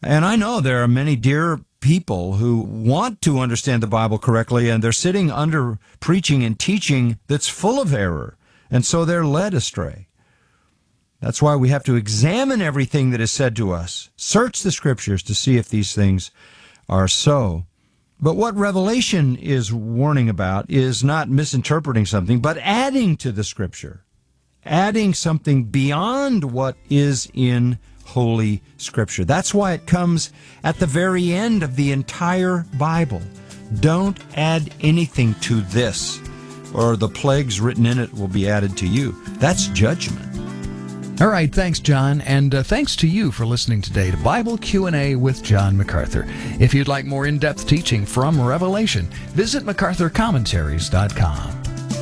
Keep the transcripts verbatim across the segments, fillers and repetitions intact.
And I know there are many dear people who want to understand the Bible correctly, and they're sitting under preaching and teaching that's full of error, and so they're led astray. That's why we have to examine everything that is said to us, search the Scriptures to see if these things are so. But what Revelation is warning about is not misinterpreting something, but adding to the Scripture, adding something beyond what is in Holy Scripture. That's why it comes at the very end of the entire Bible. Don't add anything to this, or the plagues written in it will be added to you. That's judgment. All right, thanks, John, and uh, thanks to you for listening today to Bible Q and A with John MacArthur. If you'd like more in-depth teaching from Revelation, visit macarthur commentaries dot com.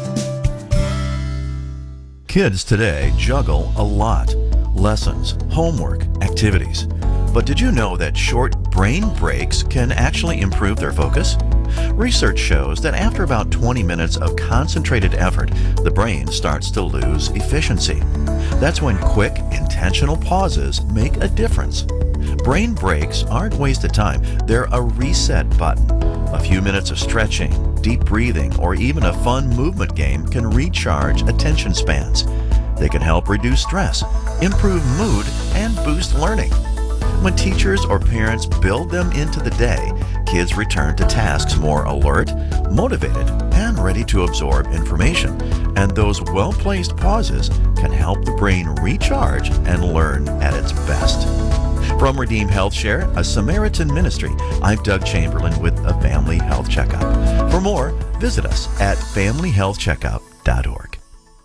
Kids today juggle a lot. Lessons, homework, activities. But did you know that short brain breaks can actually improve their focus? Research shows that after about twenty minutes of concentrated effort, the brain starts to lose efficiency. That's when quick, intentional pauses make a difference. Brain breaks aren't wasted time, they're a reset button. A few minutes of stretching, deep breathing, or even a fun movement game can recharge attention spans. They can help reduce stress, improve mood, and boost learning. When teachers or parents build them into the day, kids return to tasks more alert, motivated, and ready to absorb information. And those well-placed pauses can help the brain recharge and learn at its best. From Redeemed Health Share, a Samaritan ministry, I'm Doug Chamberlain with a Family Health Checkup. For more, visit us at family health checkup dot org.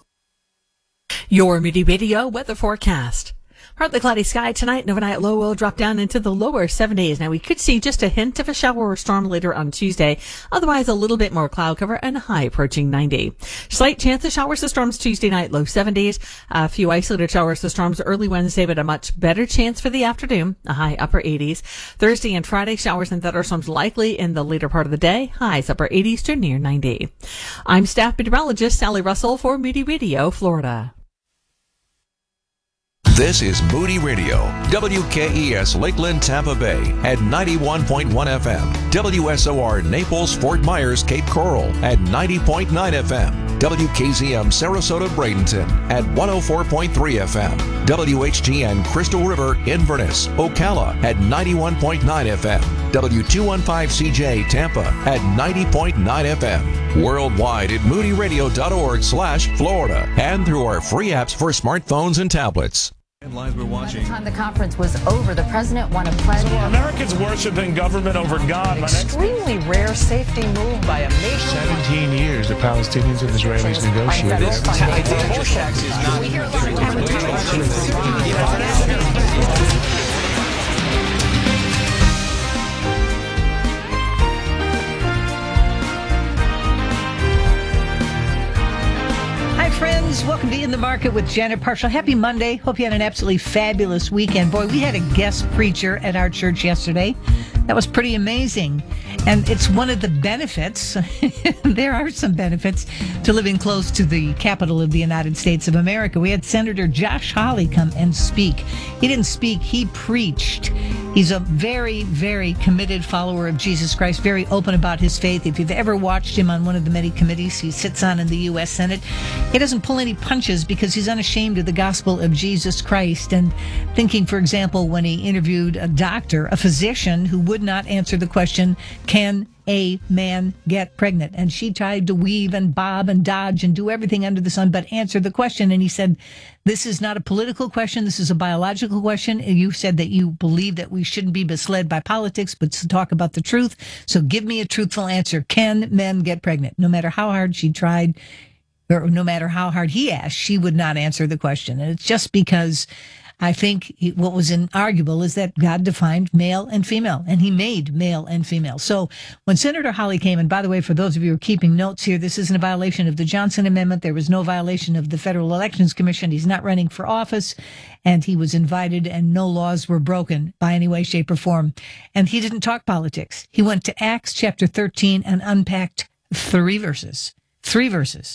Your Moody Radio weather forecast. Partly cloudy sky tonight, and overnight low will drop down into the lower seventies. Now, we could see just a hint of a shower or storm later on Tuesday. Otherwise, a little bit more cloud cover and a high approaching ninety. Slight chance of showers or storms Tuesday night, low seventies. A few isolated showers or storms early Wednesday, but a much better chance for the afternoon, a high upper eighties. Thursday and Friday, showers and thunderstorms likely in the later part of the day, highs upper eighties to near ninety. I'm staff meteorologist Sally Russell for Moody Radio, Florida. This is Moody Radio, W K E S Lakeland, Tampa Bay at ninety-one point one F M, W S O R Naples, Fort Myers, Cape Coral at ninety point nine F M, W K Z M Sarasota, Bradenton at one oh four point three F M, W H G N Crystal River, Inverness, Ocala at ninety-one point nine F M, W two fifteen C J Tampa at ninety point nine F M, worldwide at moody radio dot org slash Florida, and through our free apps for smartphones and tablets. Headlines we're watching. By the time the conference was over, the president won a pledge. So are Americans worshiping government over God? Extremely rare safety move by a nation. Seventeen years the Palestinians and Israelis negotiated. Friends, welcome to In the Market with Janet Parshall. Happy Monday. Hope you had an absolutely fabulous weekend. Boy, we had a guest preacher at our church yesterday. That was pretty amazing. And it's one of the benefits, there are some benefits, to living close to the capital of the United States of America. We had Senator Josh Hawley come and speak. He didn't speak, he preached. He's a very, very committed follower of Jesus Christ, very open about his faith. If you've ever watched him on one of the many committees he sits on in the U S Senate, he doesn't pull any punches because he's unashamed of the gospel of Jesus Christ. And thinking, for example, when he interviewed a doctor, a physician who would not answer the question, can a man get pregnant? And she tried to weave and bob and dodge and do everything under the sun but answer the question. And he said, this is not a political question. This is a biological question. And you said that you believe that we shouldn't be misled by politics, but to talk about the truth. So give me a truthful answer. Can men get pregnant? No matter how hard she tried, or no matter how hard he asked, she would not answer the question. And it's just because I think he, what was inarguable is that God defined male and female, and he made male and female. So when Senator Hawley came, and by the way, for those of you who are keeping notes here, this isn't a violation of the Johnson Amendment. There was no violation of the Federal Elections Commission. He's not running for office, and he was invited, and no laws were broken by any way, shape, or form. And he didn't talk politics. He went to Acts chapter thirteen and unpacked three verses, three verses.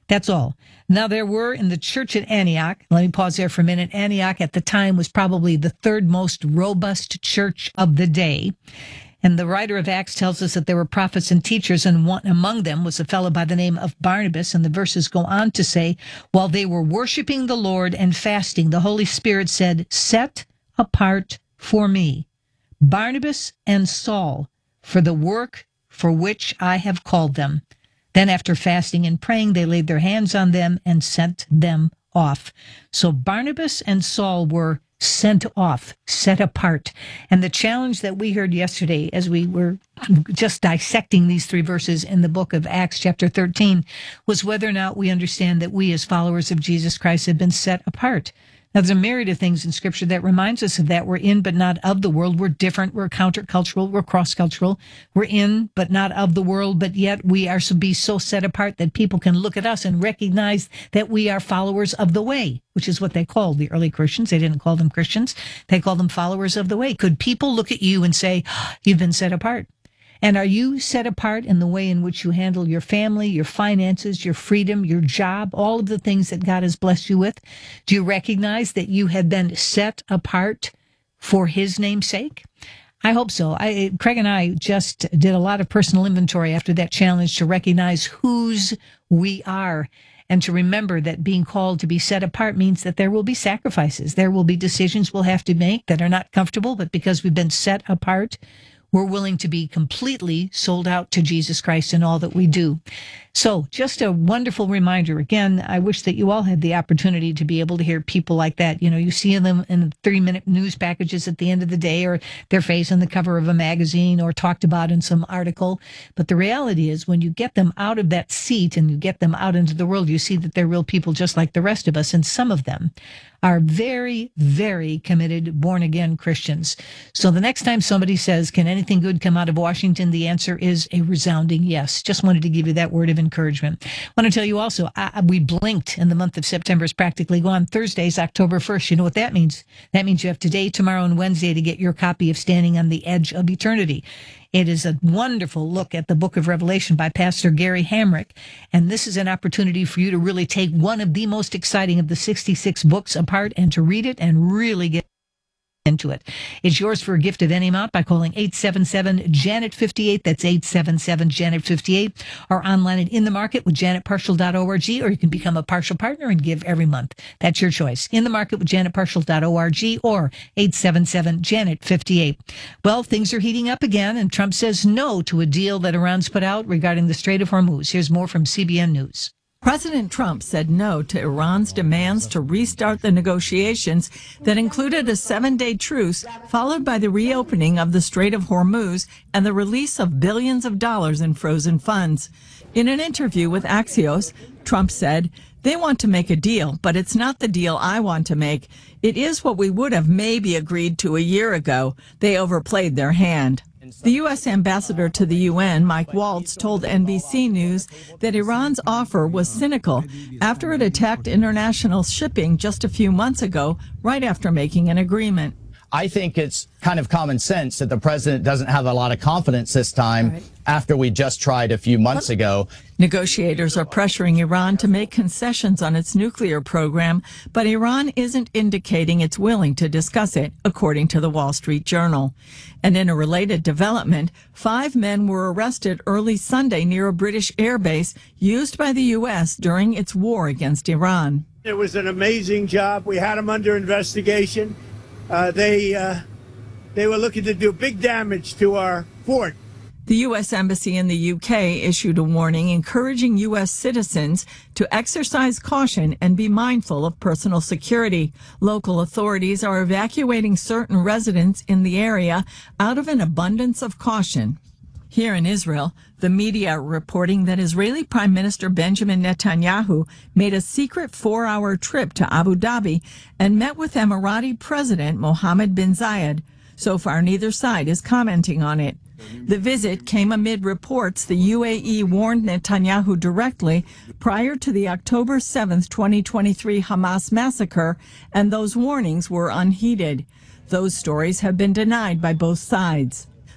That's all. Now, there were in the church at Antioch, let me pause there for a minute. Antioch at the time was probably the third most robust church of the day. And the writer of Acts tells us that there were prophets and teachers, and one among them was a fellow by the name of Barnabas. And the verses go on to say, while they were worshiping the Lord and fasting, the Holy Spirit said, set apart for me Barnabas and Saul for the work for which I have called them. Then after fasting and praying, they laid their hands on them and sent them off. So Barnabas and Saul were sent off, set apart. And the challenge that we heard yesterday as we were just dissecting these three verses in the book of Acts chapter thirteen was whether or not we understand that we as followers of Jesus Christ have been set apart. Now, there's a myriad of things in Scripture that reminds us of that. We're in, but not of the world. We're different. We're countercultural. We're cross-cultural. We're in, but not of the world. But yet we are to be so set apart that people can look at us and recognize that we are followers of the way, which is what they called the early Christians. They didn't call them Christians. They called them followers of the way. Could people look at you and say, you've been set apart? And are you set apart in the way in which you handle your family, your finances, your freedom, your job, all of the things that God has blessed you with? Do you recognize that you have been set apart for His name's sake? I hope so. I, Craig and I just did a lot of personal inventory after that challenge to recognize whose we are and to remember that being called to be set apart means that there will be sacrifices. There will be decisions we'll have to make that are not comfortable, but because we've been set apart, we're willing to be completely sold out to Jesus Christ in all that we do. So just a wonderful reminder. Again, I wish that you all had the opportunity to be able to hear people like that. You know, you see them in three-minute news packages at the end of the day, or their face on the cover of a magazine, or talked about in some article. But the reality is when you get them out of that seat and you get them out into the world, you see that they're real people just like the rest of us. And some of them are very, very committed, born-again Christians. So the next time somebody says, can anything good come out of Washington? The answer is a resounding yes. Just wanted to give you that word of encouragement. I want to tell you also, I, we blinked and the month of September is practically gone. Thursday's October first. You know what that means? That means you have today, tomorrow, and Wednesday to get your copy of Standing on the Edge of Eternity. It is a wonderful look at the book of Revelation by Pastor Gary Hamrick. And this is an opportunity for you to really take one of the most exciting of the sixty-six books apart and to read it and really get into it. It's yours for a gift of any amount by calling eight seven seven, Janet fifty-eight. That's eight seven seven, Janet fifty-eight. Or online at In the Market with janet partial dot org. Or you can become a partial partner and give every month. That's your choice. In the Market with janet partial dot org or eight seven seven, Janet fifty-eight. Well, things are heating up again, and Trump says no to a deal that Iran's put out regarding the Strait of Hormuz. Here's more from C B N News. President Trump said no to Iran's demands to restart the negotiations that included a seven-day truce, followed by the reopening of the Strait of Hormuz and the release of billions of dollars in frozen funds. In an interview with Axios, Trump said, "They want to make a deal, but it's not the deal I want to make. It is what we would have maybe agreed to a year ago. They overplayed their hand." The U S ambassador to the U N, Mike Waltz, told N B C News that Iran's offer was cynical after it attacked international shipping just a few months ago, right after making an agreement. I think it's kind of common sense that the president doesn't have a lot of confidence this time right. after we just tried a few months ago. Negotiators are pressuring Iran to make concessions on its nuclear program, but Iran isn't indicating it's willing to discuss it, according to the Wall Street Journal. And in a related development, five men were arrested early Sunday near a British airbase used by the U S during its war against Iran. It was an amazing job. We had them under investigation. Uh, they uh, they were looking to do big damage to our fort. The U S Embassy in the U K issued a warning encouraging U S citizens to exercise caution and be mindful of personal security. Local authorities are evacuating certain residents in the area out of an abundance of caution. Here in Israel, the media are reporting that Israeli Prime Minister Benjamin Netanyahu made a secret four-hour trip to Abu Dhabi and met with Emirati President Mohammed bin Zayed. So far, neither side is commenting on it. The visit came amid reports the U A E warned Netanyahu directly prior to the October seventh, twenty twenty-three Hamas massacre, and those warnings were unheeded. Those stories have been denied by both sides.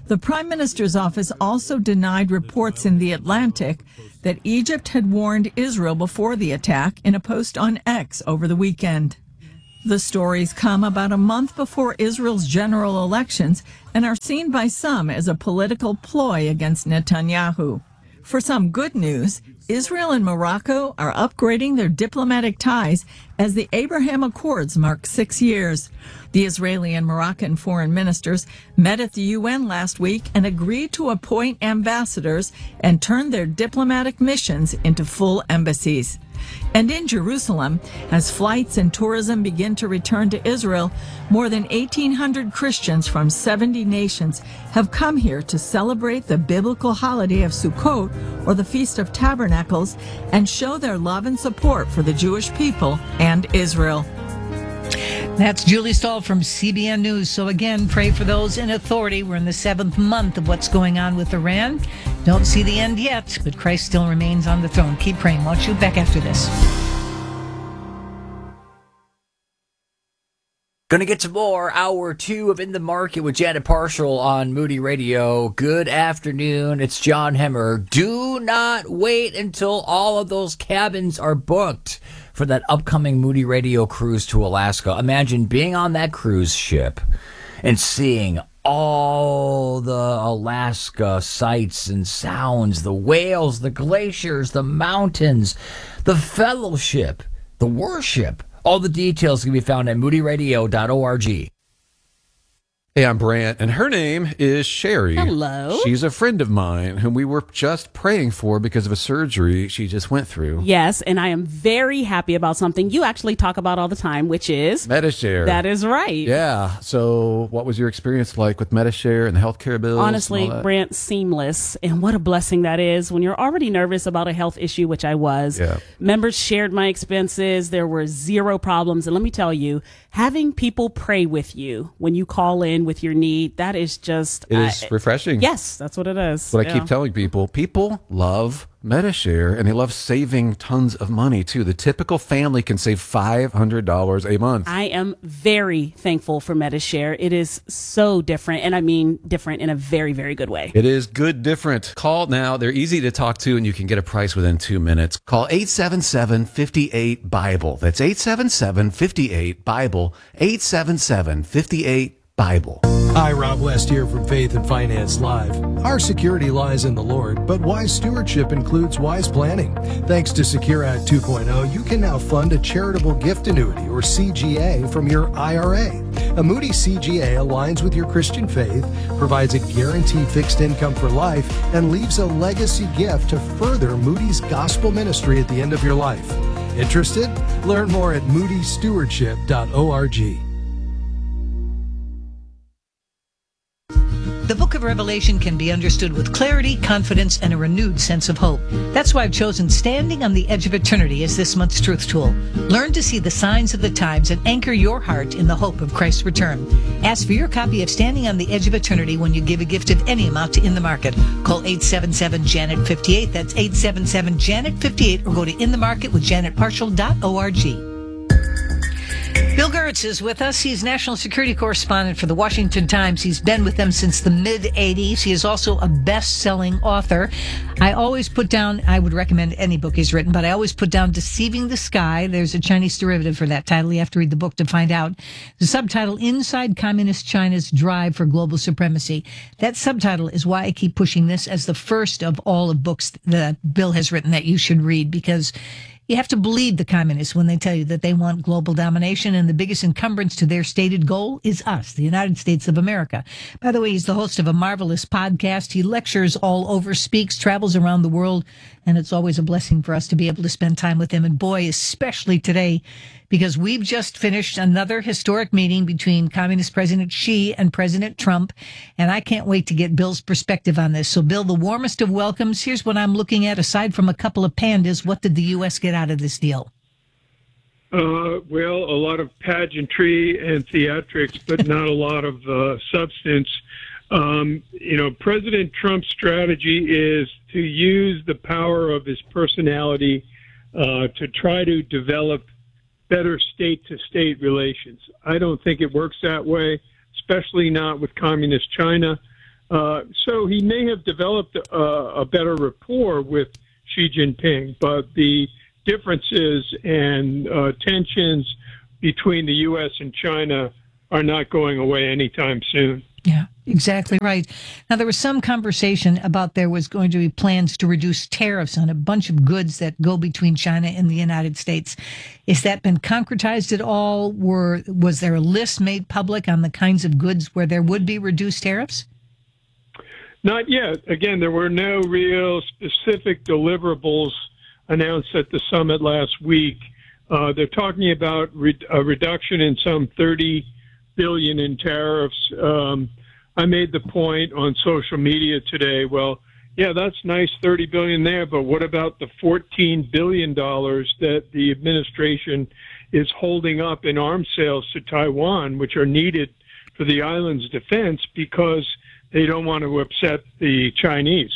The Prime Minister's office also denied reports in The Atlantic that Egypt had warned Israel before the attack in a post on X over the weekend. The stories come about a month before Israel's general elections and are seen by some as a political ploy against Netanyahu. For some good news, Israel and Morocco are upgrading their diplomatic ties as the Abraham Accords mark six years. The Israeli and Moroccan foreign ministers met at the U N last week and agreed to appoint ambassadors and turn their diplomatic missions into full embassies. And in Jerusalem, as flights and tourism begin to return to Israel, more than eighteen hundred Christians from seventy nations have come here to celebrate the biblical holiday of Sukkot, or the Feast of Tabernacles, and show their love and support for the Jewish people and Israel. That's Julie Stahl from C B N News. So again, pray for those in authority. We're in the seventh month of what's going on with Iran. Don't see the end yet, but Christ still remains on the throne. Keep praying, won't you? Back after this. Gonna get some more. Hour two of In the Market with Janet Parshall on Moody Radio. Good afternoon. It's John Hemmer. Do not wait until all of those cabins are booked for that upcoming Moody Radio cruise to Alaska. Imagine being on that cruise ship and seeing all the Alaska sights and sounds, the whales, the glaciers, the mountains, the fellowship, the worship. All the details can be found at moody radio dot org. Hey, I'm Brant, and her name is Sherry. Hello. She's a friend of mine whom we were just praying for because of a surgery she just went through. Yes, and I am very happy about something you actually talk about all the time, which is Medi-Share. That is right. Yeah. So what was your experience like with Medi-Share and the healthcare bills? Honestly, Brant, seamless. And what a blessing that is when you're already nervous about a health issue, which I was. Yeah. Members shared my expenses. There were zero problems. And let me tell you, having people pray with you when you call in with your need, that is just... It is uh, refreshing. Yes, that's what it is. But I yeah. keep telling people, people love Medi-Share, and they love saving tons of money, too. The typical family can save five hundred dollars a month. I am very thankful for Medi-Share. It is so different, and I mean different in a very, very good way. It is good different. Call now. They're easy to talk to, and you can get a price within two minutes. Call eight seven seven, five eight, Bible. That's eight seven seven, five eight, Bible. eight seven seven, five eight, Bible. Hi, Rob West here from Faith and Finance Live. Our security lies in the Lord, but wise stewardship includes wise planning. Thanks to Secure Act two point oh, you can now fund a charitable gift annuity, or C G A, from your I R A. A Moody C G A aligns with your Christian faith, provides a guaranteed fixed income for life, and leaves a legacy gift to further Moody's gospel ministry at the end of your life. Interested? Learn more at moody stewardship dot org. The book of Revelation can be understood with clarity, confidence, and a renewed sense of hope. That's why I've chosen Standing on the Edge of Eternity as this month's truth tool. Learn to see the signs of the times and anchor your heart in the hope of Christ's return. Ask for your copy of Standing on the Edge of Eternity when you give a gift of any amount to In the Market. Call eight seven seven, Janet fifty-eight. That's eight seven seven, Janet fifty-eight, or go to in the market with janet parshall dot org. Bill Gertz is with us. He's national security correspondent for the Washington Times. He's been with them since the mid-eighties. He is also a best-selling author. I always put down, I would recommend any book he's written, but I always put down Deceiving the Sky. There's a Chinese derivative for that title. You have to read the book to find out. The subtitle, Inside Communist China's Drive for Global Supremacy. That subtitle is why I keep pushing this as the first of all of books that Bill has written that you should read, because you have to believe the communists when they tell you that they want global domination, and the biggest encumbrance to their stated goal is us, the United States of America. By the way, he's the host of a marvelous podcast. He lectures all over, speaks, travels around the world, and it's always a blessing for us to be able to spend time with him. And boy, especially today, because we've just finished another historic meeting between Communist President Xi and President Trump, and I can't wait to get Bill's perspective on this. So, Bill, the warmest of welcomes. Here's what I'm looking at. Aside from a couple of pandas, what did the U S get out of this deal? Uh, well, a lot of pageantry and theatrics, but not a lot of uh, substance. Um, you know, President Trump's strategy is to use the power of his personality uh, to try to develop better state-to-state relations. I don't think it works that way, especially not with communist China. Uh, so he may have developed a, a better rapport with Xi Jinping, but the differences and uh, tensions between the U S and China are not going away anytime soon. Yeah, exactly right. Now, there was some conversation about there was going to be plans to reduce tariffs on a bunch of goods that go between China and the United States. Has that been concretized at all? Were, was there a list made public on the kinds of goods where there would be reduced tariffs? Not yet. Again, there were no real specific deliverables announced at the summit last week. Uh, they're talking about re- a reduction in some thirty billion dollars in tariffs. Um, I made the point on social media today, well, yeah, that's nice, thirty billion dollars there, but what about the fourteen billion dollars that the administration is holding up in arms sales to Taiwan, which are needed for the island's defense because they don't want to upset the Chinese?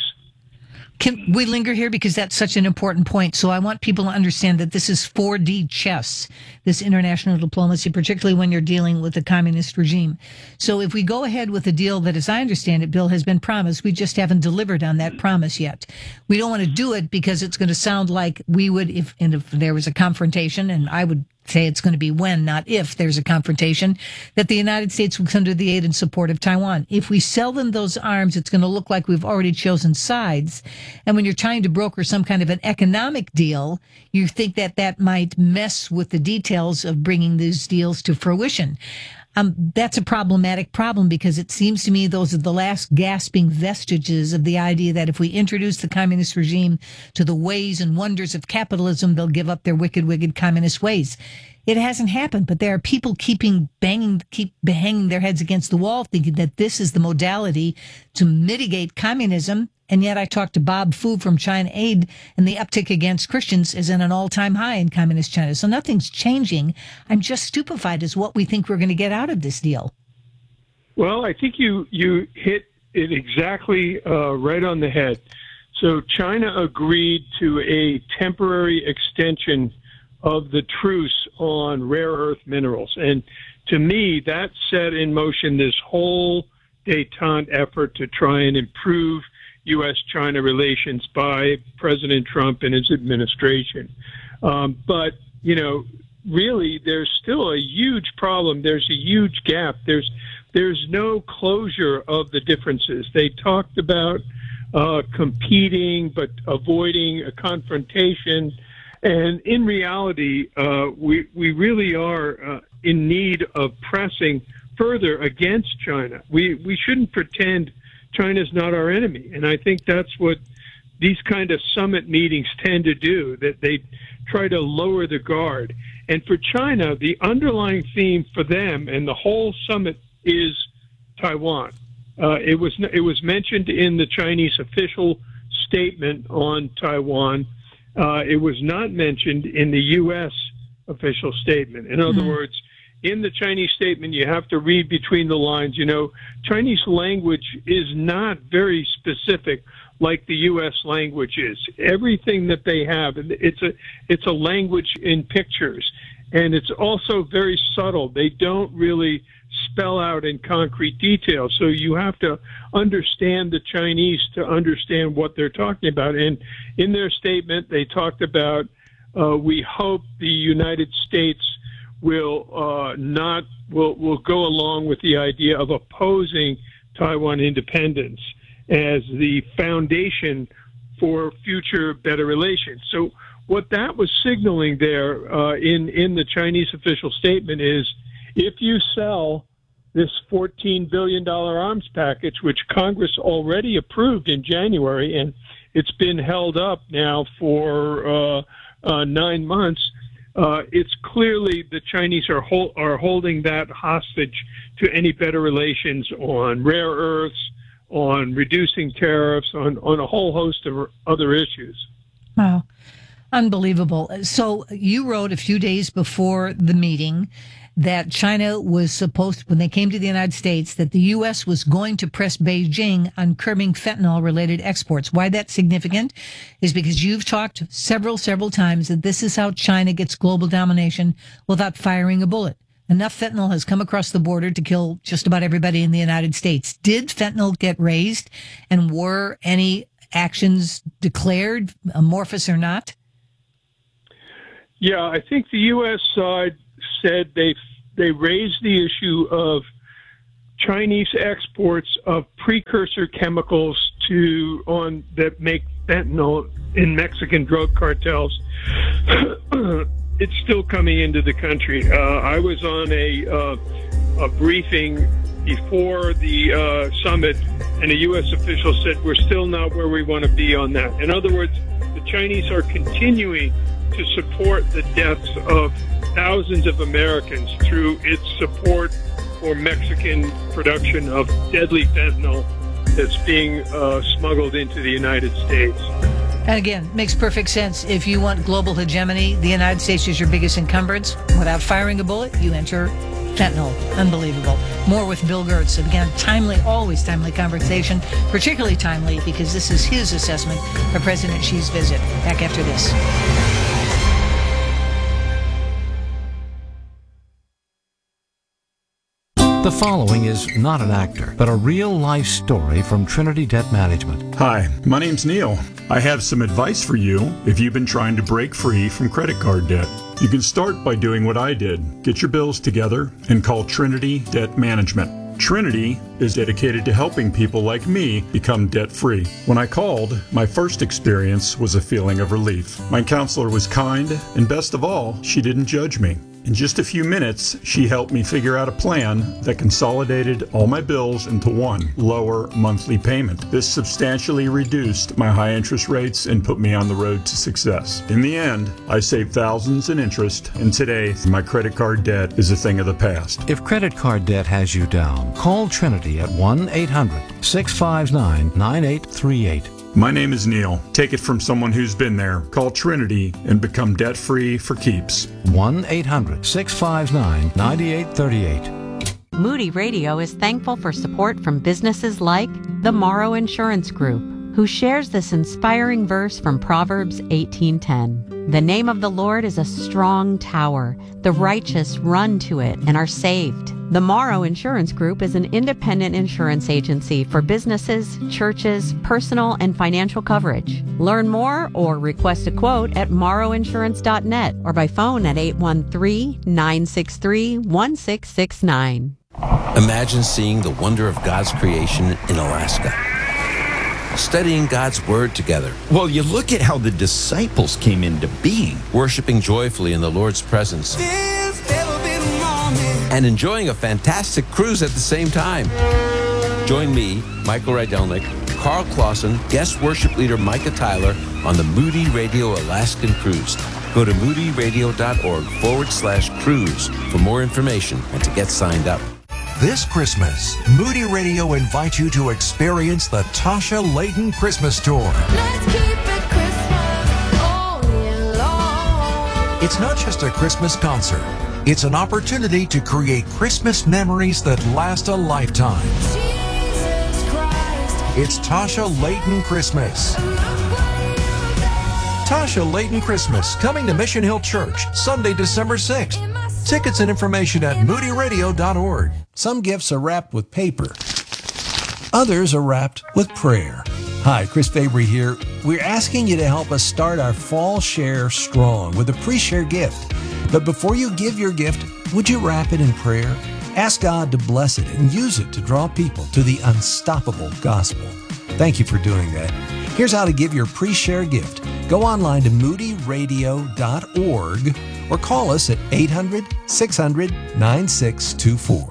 Can we linger here because that's such an important point? So I want people to understand that this is four D chess, this international diplomacy, particularly when you're dealing with a communist regime. So if we go ahead with a deal that, as I understand it, Bill, has been promised, we just haven't delivered on that promise yet. We don't want to do it because it's going to sound like we would, if, and if there was a confrontation, and I would say it's going to be when, not if, there's a confrontation, that the United States will come to the aid and support of Taiwan. If we sell them those arms, it's going to look like we've already chosen sides. And when you're trying to broker some kind of an economic deal, you think that that might mess with the details of bringing these deals to fruition. Um, that's a problematic problem because it seems to me those are the last gasping vestiges of the idea that if we introduce the communist regime to the ways and wonders of capitalism, they'll give up their wicked, wicked communist ways. It hasn't happened, but there are people keeping banging, keep hanging their heads against the wall, thinking that this is the modality to mitigate communism. And yet I talked to Bob Fu from China Aid, and the uptick against Christians is at an all-time high in communist China. So nothing's changing. I'm just stupefied as what we think we're going to get out of this deal. Well, I think you, you hit it exactly uh, right on the head. So China agreed to a temporary extension of the truce on rare earth minerals. And to me, that set in motion this whole détente effort to try and improve U S China relations by President Trump and his administration. Um, but, you know, really, there's still a huge problem. There's a huge gap. There's there's no closure of the differences. They talked about uh, competing but avoiding a confrontation. And in reality, uh, we, we really are uh, in need of pressing further against China. We, we shouldn't pretend China's not our enemy. And I think that's what these kind of summit meetings tend to do, that they try to lower the guard. And for China, the underlying theme for them and the whole summit is Taiwan. Uh, it was it was mentioned in the Chinese official statement on Taiwan. Uh, it was not mentioned in the U S official statement. In other mm-hmm. words, in the Chinese statement, you have to read between the lines. You know, Chinese language is not very specific like the U S language is. Everything that they have, it's a it's a language in pictures, and it's also very subtle. They don't really spell out in concrete detail. So you have to understand the Chinese to understand what they're talking about. And in their statement, they talked about, uh, we hope the United States will uh, not will will go along with the idea of opposing Taiwan independence as the foundation for future better relations. So what that was signaling there uh, in in the Chinese official statement is, if you sell this fourteen billion dollars arms package, which Congress already approved in January, and it's been held up now for uh, uh, nine months, Uh, it's clearly the Chinese are hol- are holding that hostage to any better relations on rare earths, on reducing tariffs, on, on a whole host of other issues. Wow. Unbelievable. So you wrote a few days before the meeting that China was supposed, when they came to the United States, that the U S was going to press Beijing on curbing fentanyl-related exports. Why that's significant is because you've talked several, several times that this is how China gets global domination without firing a bullet. enough fentanyl has come across the border to kill just about everybody in the United States. Did fentanyl get raised, and were any actions declared, amorphous or not? Yeah, I think the U S side said they they raised the issue of Chinese exports of precursor chemicals to on that make fentanyl in Mexican drug cartels. It's still coming into the country. Uh, I was on a uh, a briefing before the uh, summit, and a U S official said we're still not where we want to be on that. In other words, the Chinese are continuing to support the deaths of thousands of Americans through its support for Mexican production of deadly fentanyl that's being uh, smuggled into the United States. And again, makes perfect sense. If you want global hegemony, the United States is your biggest encumbrance. Without firing a bullet, you enter fentanyl. Unbelievable. More with Bill Gertz. Again, timely, always timely conversation, particularly timely because this is his assessment of President Xi's visit. Back after this. The following is not an actor, but a real-life story from Trinity Debt Management. Hi, my name's Neil. I have some advice for you if you've been trying to break free from credit card debt. You can start by doing what I did. Get your bills together and call Trinity Debt Management. Trinity is dedicated to helping people like me become debt-free. When I called, my first experience was a feeling of relief. My counselor was kind, and best of all, she didn't judge me. In just a few minutes, she helped me figure out a plan that consolidated all my bills into one lower monthly payment. This substantially reduced my high interest rates and put me on the road to success. In the end, I saved thousands in interest, and today my credit card debt is a thing of the past. If credit card debt has you down, call Trinity at one eight hundred, six five nine, nine eight three eight. My name is Neil. Take it from someone who's been there. Call Trinity and become debt-free for keeps. one eight hundred, six five nine, nine eight three eight. Moody Radio is thankful for support from businesses like the Morrow Insurance Group, who shares this inspiring verse from Proverbs eighteen ten. The name of the Lord is a strong tower. The righteous run to it and are saved. The Morrow Insurance Group is an independent insurance agency for businesses, churches, personal, and financial coverage. Learn more or request a quote at morrow insurance dot net or by phone at eight one three, nine six three, one six six nine. Imagine seeing the wonder of God's creation in Alaska. Studying God's Word together. Well, you look at how the disciples came into being. Worshiping joyfully in the Lord's presence. And enjoying a fantastic cruise at the same time. Join me, Michael Rydelnik, Carl Clausen, guest worship leader Micah Tyler on the Moody Radio Alaskan Cruise. Go to moodyradio.org forward slash cruise for more information and to get signed up. This Christmas, Moody Radio invites you to experience the Tasha Layton Christmas Tour. Let's keep it Christmas all year long. It's not just a Christmas concert. It's an opportunity to create Christmas memories that last a lifetime. Jesus Christ. It's Tasha Layton Christmas. Tasha Layton Christmas, coming to Mission Hill Church, Sunday, December sixth. Tickets and information at moody radio dot org. Some gifts are wrapped with paper. Others are wrapped with prayer. Hi, Chris Fabry here. We're asking you to help us start our fall share strong with a pre-share gift. But before you give your gift, would you wrap it in prayer? Ask God to bless it and use it to draw people to the unstoppable gospel. Thank you for doing that. Here's how to give your pre-share gift. Go online to moody radio dot org or call us at eight hundred, six hundred, nine six two four.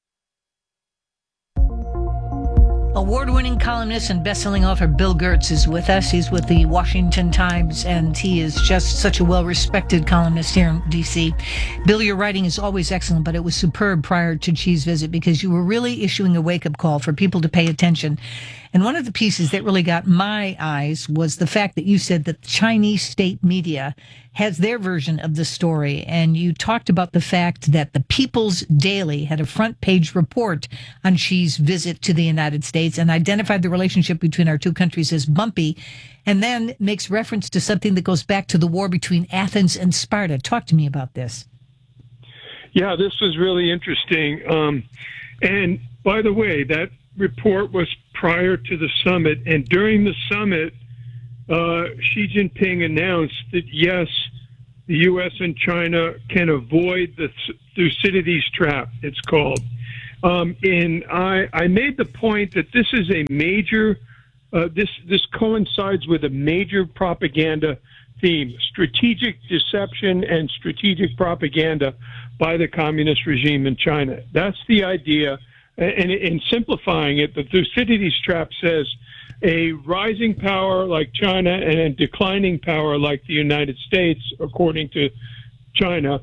Award-winning columnist and best-selling author Bill Gertz is with us. He's with the Washington Times, and he is just such a well-respected columnist here in D C. Bill, your writing is always excellent, but it was superb prior to Xi's visit because you were really issuing a wake-up call for people to pay attention. And one of the pieces that really got my eyes was the fact that you said that the Chinese state media has their version of the story. And you talked about the fact that the People's Daily had a front page report on Xi's visit to the United States and identified the relationship between our two countries as bumpy, and then makes reference to something that goes back to the war between Athens and Sparta. Talk to me about this. Yeah, this was really interesting. Um, and by the way, that report was prior to the summit. And during the summit, uh, Xi Jinping announced that, yes, the U S and China can avoid the Thucydides trap, it's called. Um, and I, I made the point that this is a major, uh, this, this coincides with a major propaganda theme, strategic deception and strategic propaganda by the communist regime in China. That's the idea. And in simplifying it, the Thucydides trap says a rising power like China and a declining power like the United States, according to China,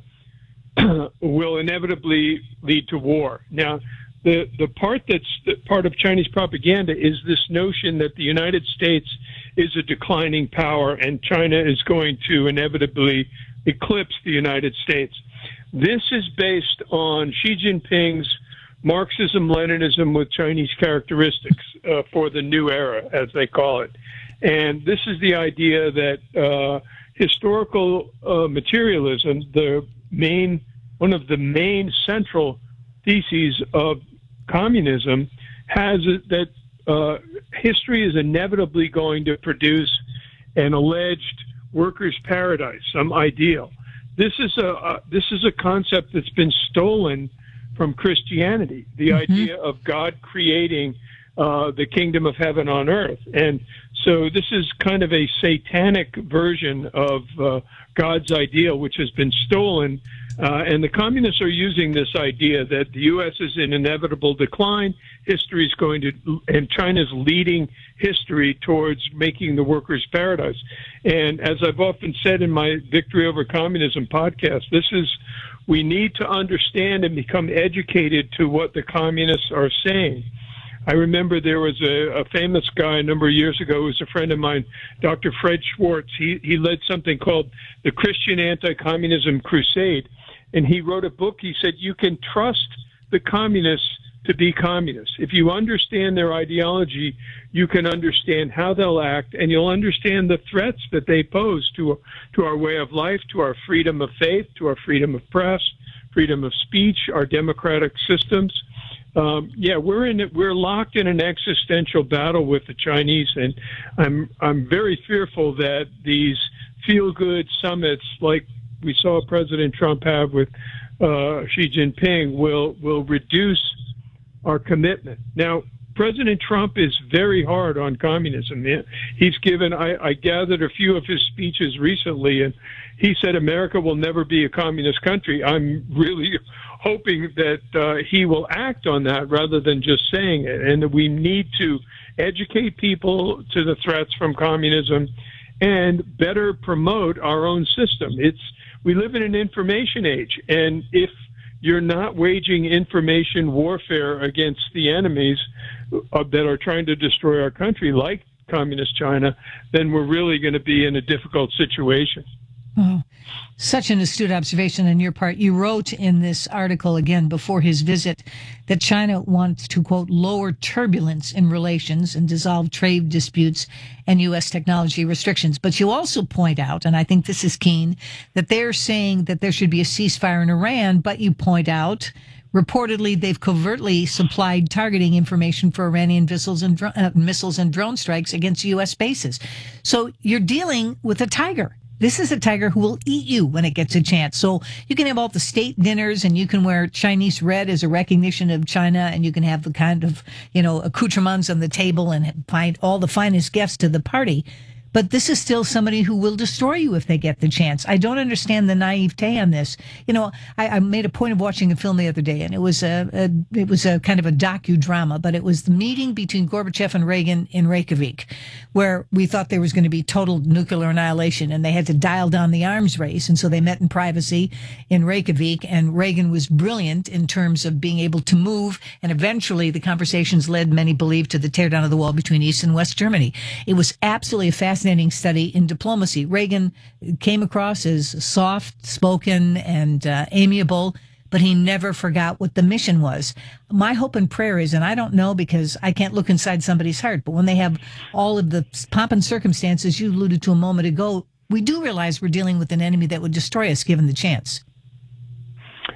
will inevitably lead to war. Now, the, the part that's the part of Chinese propaganda is this notion that the United States is a declining power and China is going to inevitably eclipse the United States. This is based on Xi Jinping's Marxism-Leninism with Chinese characteristics uh, for the new era, as they call it. And this is the idea that uh, historical uh, materialism, the main, one of the main central theses of communism, has it that uh, history is inevitably going to produce an alleged workers' paradise, some ideal. This is a uh, this is a concept that's been stolen from Christianity, the mm-hmm. idea of God creating uh, the kingdom of heaven on earth. And so this is kind of a satanic version of uh, God's ideal, which has been stolen. Uh, and the communists are using this idea that the U S is in inevitable decline, history is going to, and China's leading history towards making the workers' paradise. And as I've often said in my Victory Over Communism podcast, this is, we need to understand and become educated to what the communists are saying. I remember there was a, a famous guy a number of years ago who was a friend of mine, Doctor Fred Schwartz. He, he led something called the Christian Anti-Communism Crusade. And he wrote a book. He said, you can trust the communists to be communists. If you understand their ideology, you can understand how they'll act, and you'll understand the threats that they pose to, to our way of life, to our freedom of faith, to our freedom of press, freedom of speech, our democratic systems. Um, yeah, we're in we're locked in an existential battle with the Chinese, and I'm I'm very fearful that these feel-good summits, like we saw President Trump have with uh, Xi Jinping, will will reduce our commitment. Now, President Trump is very hard on communism. He's given, I, I gathered a few of his speeches recently, and he said America will never be a communist country. I'm really hoping that uh, he will act on that rather than just saying it. And we need to educate people to the threats from communism and better promote our own system. It's, we live in an information age, and if you're not waging information warfare against the enemies uh, that are trying to destroy our country, like communist China, then we're really going to be in a difficult situation. Oh, such an astute observation on your part. You wrote in this article, again, before his visit, that China wants to, quote, lower turbulence in relations and dissolve trade disputes and U S technology restrictions. But you also point out, and I think this is keen, that they're saying that there should be a ceasefire in Iran, but you point out, reportedly, they've covertly supplied targeting information for Iranian missiles and, dro- uh, missiles and drone strikes against U S bases. So you're dealing with a tiger. This is a tiger who will eat you when it gets a chance. So you can have all the state dinners, and you can wear Chinese red as a recognition of China, and you can have the kind of, you know, accoutrements on the table and find all the finest guests to the party. But this is still somebody who will destroy you if they get the chance. I don't understand the naivete on this. You know, I, I made a point of watching a film the other day, and it was a, a it was a kind of a docudrama, but it was the meeting between Gorbachev and Reagan in Reykjavik, where we thought there was going to be total nuclear annihilation, and they had to dial down the arms race, and so they met in privacy in Reykjavik, and Reagan was brilliant in terms of being able to move, and eventually the conversations led, many believe, to the teardown of the wall between East and West Germany. It was absolutely a fascinating study in diplomacy. Reagan came across as soft-spoken and uh, amiable, but he never forgot what the mission was. My hope and prayer is, and I don't know because I can't look inside somebody's heart, but when they have all of the pomp and circumstances you alluded to a moment ago, we do realize we're dealing with an enemy that would destroy us given the chance.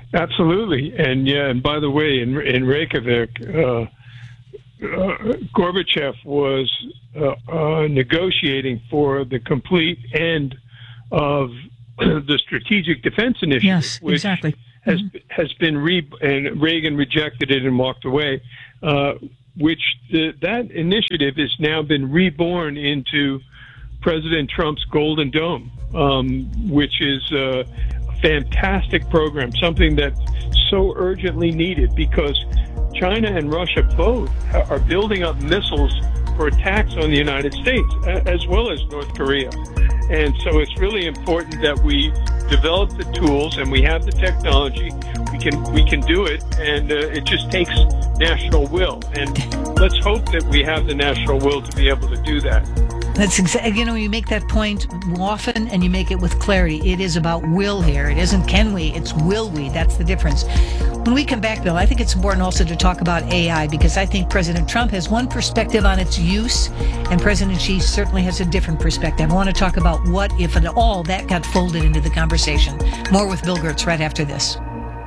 Absolutely. And yeah, and by the way, in, in Reykjavik, uh, uh, Gorbachev was uh, uh, negotiating for the complete end of the Strategic Defense Initiative, Yes, which exactly. has has been re and Reagan rejected it and walked away. Uh, which the, that initiative has now been reborn into President Trump's Golden Dome, um, which is a fantastic program, something that's so urgently needed because China and Russia both are building up missiles for attacks on the United States, as well as North Korea. And so it's really important that we develop the tools and we have the technology. We can we can do it, and uh, it just takes national will. And let's hope that we have the national will to be able to do that. That's exactly, you know, you make that point often and you make it with clarity. It is about will here. It isn't can we, it's will we. That's the difference. When we come back, Bill, I think it's important also to talk about A I because I think President Trump has one perspective on its use and President Xi certainly has a different perspective. I want to talk about what, if at all, that got folded into the conversation. More with Bill Gertz right after this.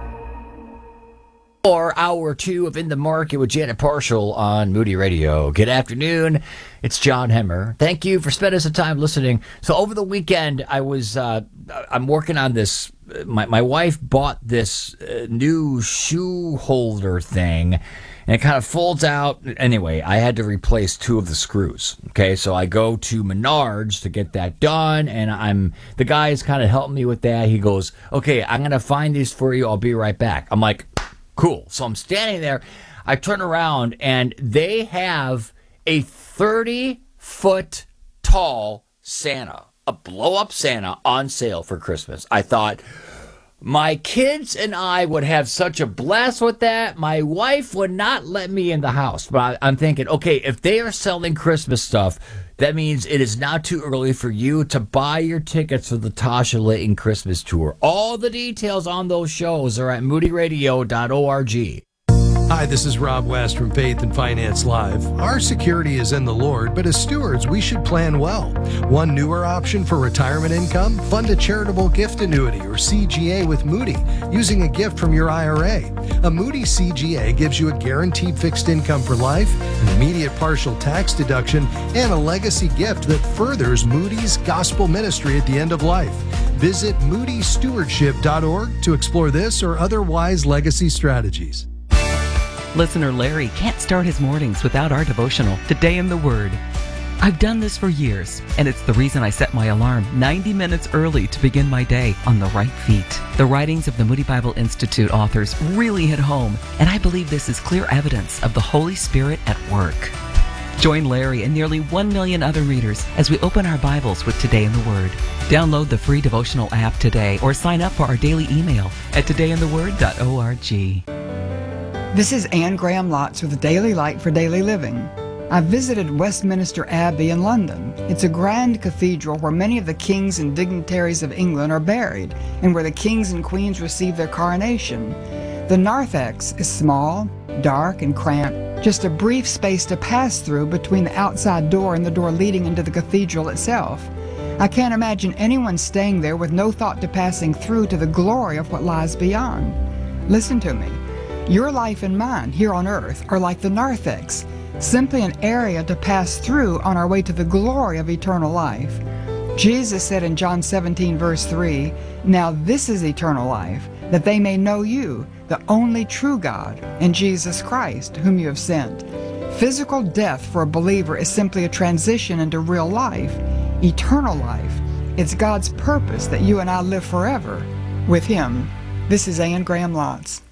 Or hour two of In the Market with Janet Parshall on Moody Radio. Good afternoon. It's John Hemmer. Thank you for spending some time listening. So over the weekend, I was, uh, I'm working on this. My, my wife bought this uh, new shoe holder thing and it kind of folds out. Anyway, I had to replace two of the screws. Okay. So I go to Menards to get that done. And I'm, the guy is kind of helping me with that. He goes, okay, I'm going to find these for you. I'll be right back. I'm like, cool. So I'm standing there. I turn around and they have a thirty foot tall Santa, a blow up Santa on sale for Christmas. I thought my kids and I would have such a blast with that. My wife would not let me in the house. But I'm thinking, okay, if they are selling Christmas stuff, that means it is not too early for you to buy your tickets for the Tasha Layton Christmas Tour. All the details on those shows are at moody radio dot org. Hi, this is Rob West from Faith and Finance Live. Our security is in the Lord, but as stewards, we should plan well. One newer option for retirement income? Fund a charitable gift annuity or C G A with Moody using a gift from your I R A. A Moody C G A gives you a guaranteed fixed income for life, an immediate partial tax deduction, and a legacy gift that furthers Moody's gospel ministry at the end of life. Visit moody stewardship dot org to explore this or other wise legacy strategies. Listener Larry can't start his mornings without our devotional, Today in the Word. I've done this for years, and it's the reason I set my alarm ninety minutes early to begin my day on the right feet. The writings of the Moody Bible Institute authors really hit home, and I believe this is clear evidence of the Holy Spirit at work. Join Larry and nearly one million other readers as we open our Bibles with Today in the Word. Download the free devotional app today or sign up for our daily email at today in the word dot org. This is Anne Graham Lotz with Daily Light for Daily Living. I've visited Westminster Abbey in London. It's a grand cathedral where many of the kings and dignitaries of England are buried and where the kings and queens receive their coronation. The narthex is small, dark, and cramped, just a brief space to pass through between the outside door and the door leading into the cathedral itself. I can't imagine anyone staying there with no thought to passing through to the glory of what lies beyond. Listen to me. Your life and mine here on earth are like the narthex, simply an area to pass through on our way to the glory of eternal life. Jesus said in John seventeen, verse three, "Now this is eternal life, that they may know you, the only true God, and Jesus Christ, whom you have sent." Physical death for a believer is simply a transition into real life, eternal life. It's God's purpose that you and I live forever with Him. This is Anne Graham Lotz.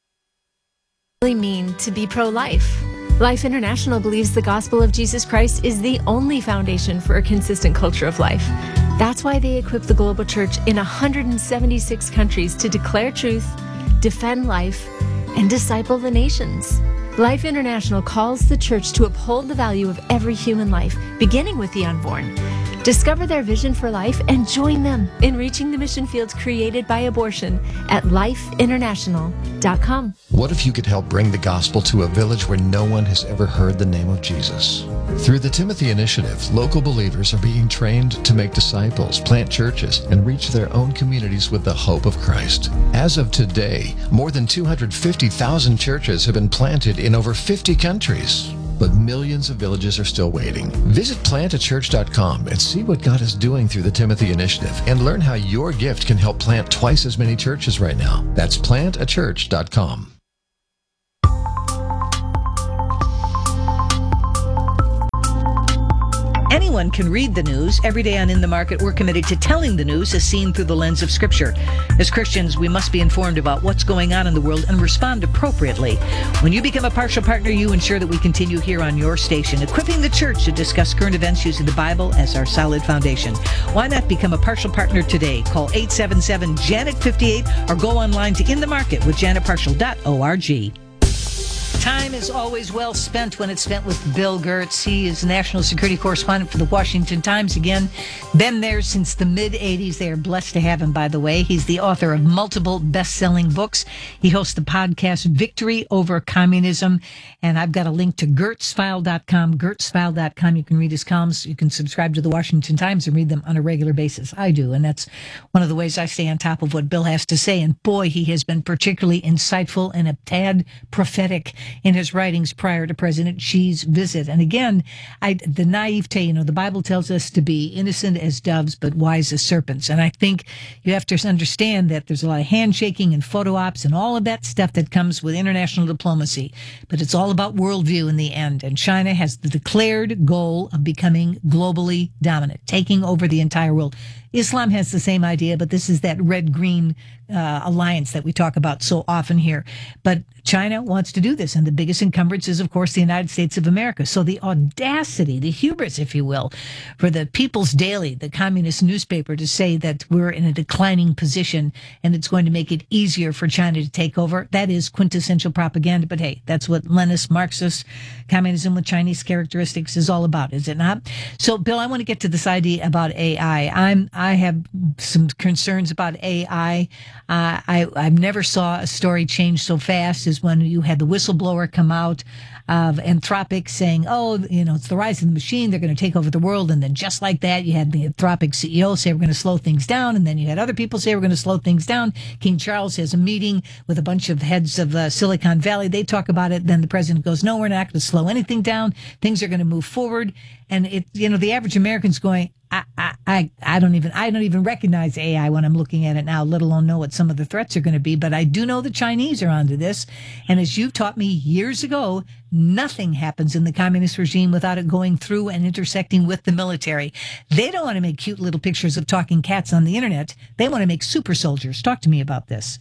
Really mean to be pro-life? Life International believes the gospel of Jesus Christ is the only foundation for a consistent culture of life. That's why they equip the global church in one hundred seventy-six countries to declare truth, defend life, and disciple the nations. Life International calls the church to uphold the value of every human life, beginning with the unborn. Discover their vision for life and join them in reaching the mission fields created by abortion at life international dot com. What if you could help bring the gospel to a village where no one has ever heard the name of Jesus? Through the Timothy Initiative, local believers are being trained to make disciples, plant churches, and reach their own communities with the hope of Christ. As of today, more than two hundred fifty thousand churches have been planted in over fifty countries. But millions of villages are still waiting. Visit plant a church dot com and see what God is doing through the Timothy Initiative and learn how your gift can help plant twice as many churches right now. That's plant a church dot com. Anyone can read the news. Every day on In the Market, we're committed to telling the news as seen through the lens of Scripture. As Christians, we must be informed about what's going on in the world and respond appropriately. When you become a partial partner, you ensure that we continue here on your station, equipping the church to discuss current events using the Bible as our solid foundation. Why not become a partial partner today? Call eight seven seven, Janet fifty-eight or go online to in the market with janet partial dot org. Time is always well spent when it's spent with Bill Gertz. He is national security correspondent for the Washington Times. Again, been there since the mid-eighties. They are blessed to have him, by the way. He's the author of multiple best-selling books. He hosts the podcast Victory Over Communism. And I've got a link to gertz file dot com, gertz file dot com. You can read his columns. You can subscribe to the Washington Times and read them on a regular basis. I do, and that's one of the ways I stay on top of what Bill has to say. And boy, he has been particularly insightful and a tad prophetic in his writings prior to President Xi's visit. And again, I, the naivete, you know, the Bible tells us to be innocent as doves, but wise as serpents. And I think you have to understand that there's a lot of handshaking and photo ops and all of that stuff that comes with international diplomacy. But it's all about worldview in the end. And China has the declared goal of becoming globally dominant, taking over the entire world. Islam has the same idea, but this is that red-green uh, alliance that we talk about so often here. But China wants to do this, and the biggest encumbrance is, of course, the United States of America. So the audacity, the hubris, if you will, for the People's Daily, the communist newspaper, to say that we're in a declining position and it's going to make it easier for China to take over, that is quintessential propaganda. But hey, that's what Leninist, Marxist communism with Chinese characteristics is all about, is it not? So, Bill, I want to get to this idea about A I. I'm I have some concerns about A I. Uh, I I never saw a story change so fast as when you had the whistleblower come out of Anthropic saying, oh, you know, it's the rise of the machine. They're going to take over the world. And then just like that, you had the Anthropic C E O say we're going to slow things down. And then you had other people say we're going to slow things down. King Charles has a meeting with a bunch of heads of uh, Silicon Valley. They talk about it. Then the president goes, no, we're not going to slow anything down. Things are going to move forward. And it, you know, the average American's going, I, I, I don't even, I don't even recognize A I when I'm looking at it now, let alone know what some of the threats are going to be. But I do know the Chinese are onto this. And as you taught me years ago, nothing happens in the communist regime without it going through and intersecting with the military. They don't want to make cute little pictures of talking cats on the internet. They want to make super soldiers. Talk to me about this.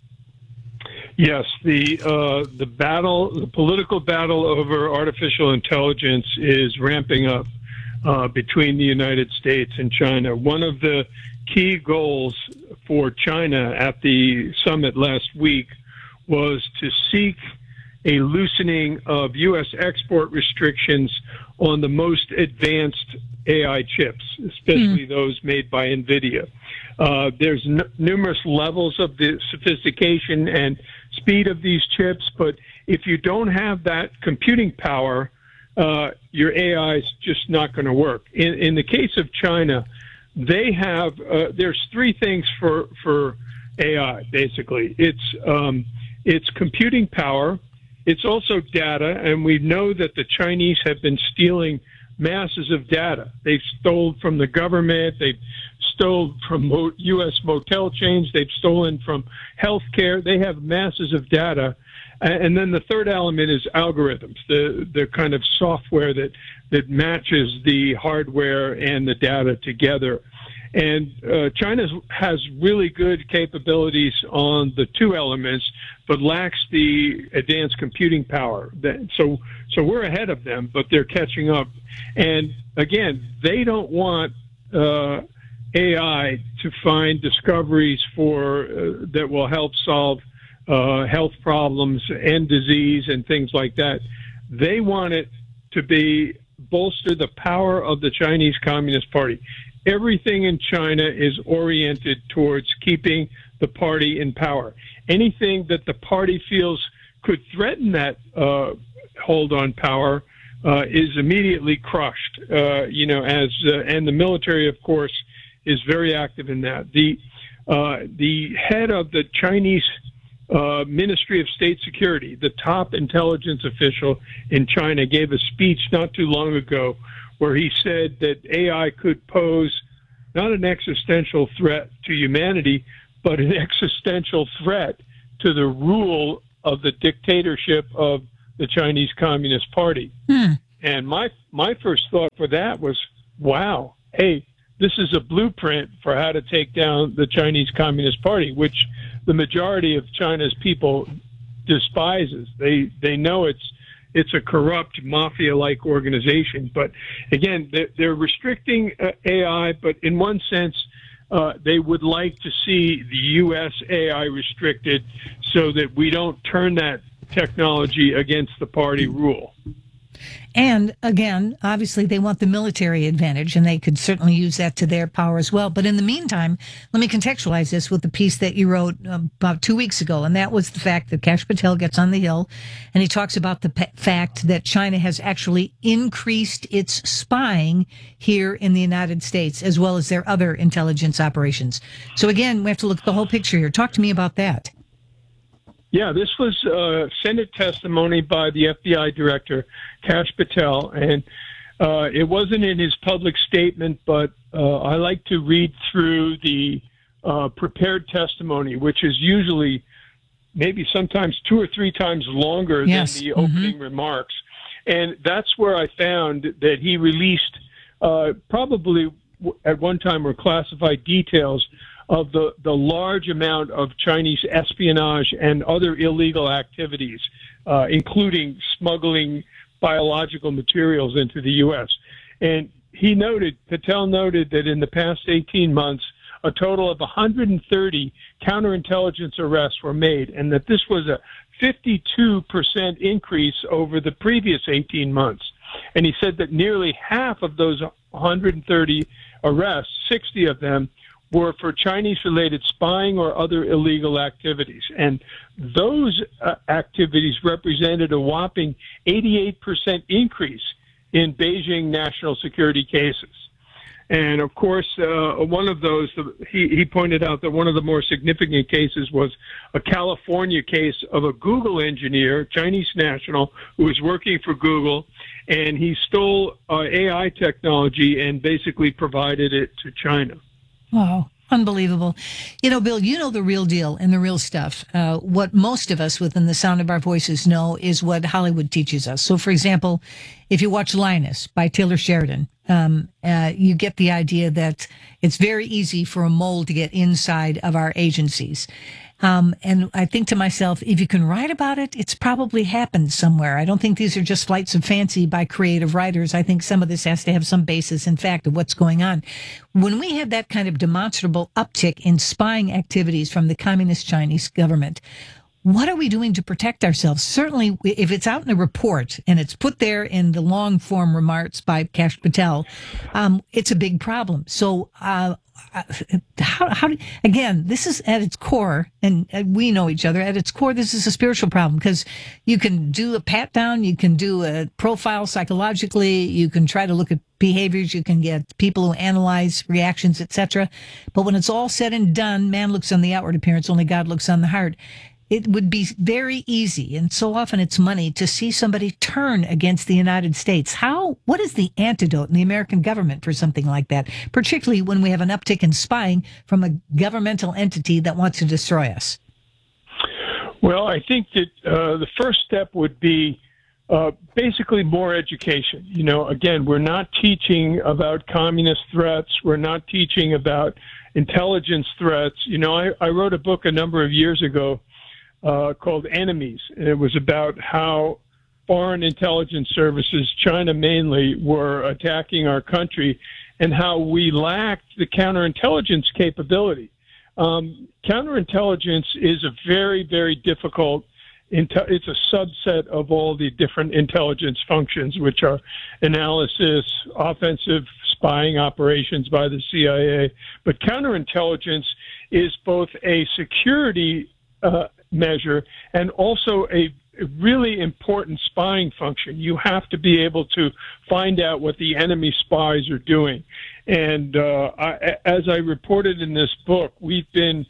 Yes, the uh, the battle, the political battle over artificial intelligence is ramping up uh, between the United States and China. One of the key goals for China at the summit last week was to seek a loosening of U S export restrictions on the most advanced A I chips, especially mm. those made by NVIDIA. Uh, there's n- numerous levels of the sophistication and speed of these chips, but if you don't have that computing power, uh, your A I is just not going to work. In, in the case of China, they have, uh, there's three things for, for A I, basically. It's, um, it's computing power. It's also data, and we know that the Chinese have been stealing masses of data. They've stolen from the government. They've stolen from U S motel chains. They've stolen from healthcare. They have masses of data. And then the third element is algorithms, the the kind of software that, that matches the hardware and the data together. And uh, China has really good capabilities on the two elements, but lacks the advanced computing power. That, so, so we're ahead of them, but they're catching up. And again, they don't want uh, A I to find discoveries for uh, that will help solve uh, health problems and disease and things like that. They want it to be bolster the power of the Chinese Communist Party. everything in China is oriented towards keeping the party in power. Anything that the party feels could threaten that uh, hold on power uh, is immediately crushed. Uh, you know, as uh, and the military, of course, is very active in that. The uh, the head of the Chinese uh, Ministry of State Security, the top intelligence official in China, gave a speech not too long ago where he said that A I could pose not an existential threat to humanity, but an existential threat to the rule of the dictatorship of the Chinese Communist Party. Hmm. And my my first thought for that was, wow, hey, this is a blueprint for how to take down the Chinese Communist Party, which the majority of China's people despises. They they know it's it's a corrupt mafia-like organization. But again, they're, they're restricting uh, A I, but in one sense, uh, they would like to see the U S A I restricted so that we don't turn that technology against the party rule. And again, obviously, they want the military advantage, and they could certainly use that to their power as well. But in the meantime, let me contextualize this with the piece that you wrote about two weeks ago, and that was the fact that Kash Patel gets on the Hill, and he talks about the pe- fact that China has actually increased its spying here in the United States, as well as their other intelligence operations. So again, we have to look at the whole picture here. Talk to me about that. Yeah, this was uh, Senate testimony by the F B I director, Kash Patel, and uh, it wasn't in his public statement, but uh, I like to read through the uh, prepared testimony, which is usually maybe sometimes two or three times longer yes. than the mm-hmm. opening remarks. And that's where I found that he released uh, probably at one time were classified details of the, the large amount of Chinese espionage and other illegal activities, uh, including smuggling biological materials into the U S. And he noted, Patel noted that in the past eighteen months, a total of one hundred thirty counterintelligence arrests were made, and that this was a fifty-two percent increase over the previous eighteen months. And he said that nearly half of those one hundred thirty arrests, sixty of them, were for Chinese-related spying or other illegal activities. And those uh, activities represented a whopping eighty-eight percent increase in Beijing national security cases. And, of course, uh, one of those, he, he pointed out that one of the more significant cases was a California case of a Google engineer, Chinese national, who was working for Google, and he stole uh, A I technology and basically provided it to China. Wow. Unbelievable. You know, Bill, you know the real deal and the real stuff. Uh, what most of us within the sound of our voices know is what Hollywood teaches us. So, for example, if you watch Linus by Taylor Sheridan, um, uh, you get the idea that it's very easy for a mole to get inside of our agencies. Um, and I think to myself, if you can write about it, it's probably happened somewhere. I don't think these are just flights of fancy by creative writers. I think some of this has to have some basis in fact of what's going on. When we have that kind of demonstrable uptick in spying activities from the Communist Chinese government, what are we doing to protect ourselves? Certainly, if it's out in a report and it's put there in the long form remarks by Kash Patel, um, it's a big problem. So, uh, how, how, again, this is at its core, and we know each other, at its core, this is a spiritual problem because you can do a pat down, you can do a profile psychologically, you can try to look at behaviors, you can get people who analyze reactions, et cetera. But when it's all said and done, man looks on the outward appearance, only God looks on the heart. It would be very easy, and so often it's money, to see somebody turn against the United States. How? What is the antidote in the American government for something like that, particularly when we have an uptick in spying from a governmental entity that wants to destroy us? Well, I think that uh, the first step would be uh, basically more education. You know, again, we're not teaching about communist threats. We're not teaching about intelligence threats. You know, I, I wrote a book a number of years ago Uh, called Enemies. And it was about how foreign intelligence services, China mainly, were attacking our country and how we lacked the counterintelligence capability. Um, counterintelligence is a very, very difficult, inte- it's a subset of all the different intelligence functions, which are analysis, offensive spying operations by the C I A. But counterintelligence is both a security uh, measure and also a really important spying function. You have to be able to find out what the enemy spies are doing. And uh, I, as I reported in this book, we've been